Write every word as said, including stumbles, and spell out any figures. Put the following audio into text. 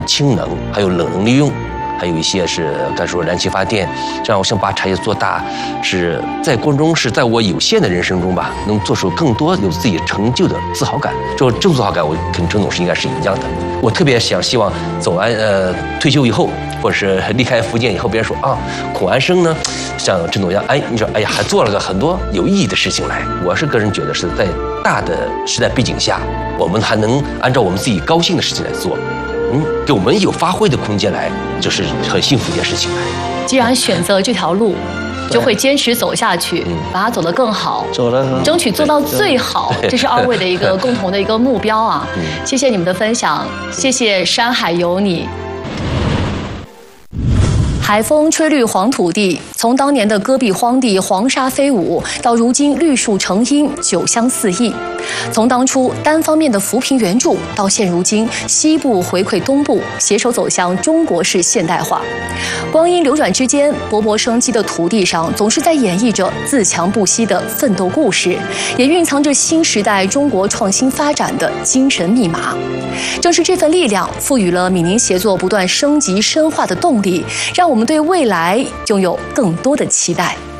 氢能，还有冷能利用。还有一些是刚才说燃气发电，这样我想把产业做大，是在过程中是在我有限的人生中吧，能做出更多有自己成就的自豪感。这种自豪感，我跟郑总是应该是一样的。我特别想希望走完呃退休以后，或者是离开福建以后，别人说啊，孔安生呢，像郑总一样，哎，你说哎呀，还做了个很多有意义的事情来。我是个人觉得是在大的时代背景下，我们还能按照我们自己高兴的事情来做。嗯，给我们有发挥的空间来，就是很幸福一件事情来。 既然选择这条路，就会坚持走下去，嗯、把它走得更好， 走得更好， 争取做到最好，这是二位的一个共同的一个目标啊！嗯、谢谢你们的分享，谢谢山海有你。海风吹绿黄土地，从当年的戈壁荒地黄沙飞舞，到如今绿树成荫，酒香四溢；从当初单方面的扶贫援助，到现如今西部回馈东部，携手走向中国式现代化。光阴流转之间，勃勃生机的土地上，总是在演绎着自强不息的奋斗故事，也蕴藏着新时代中国创新发展的精神密码。正是这份力量，赋予了闽宁协作不断升级深化的动力，让我们对未来拥有更多的期待。